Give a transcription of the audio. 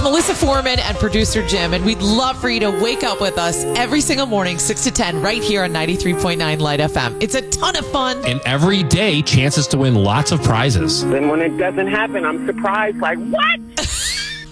Melissa Foreman and producer Jim, and we'd love for you to wake up with us every single morning, 6 to 10, right here on 93.9 Light FM. It's a ton of fun. And every day, chances to win lots of prizes. Then when it doesn't happen, I'm surprised, like, what?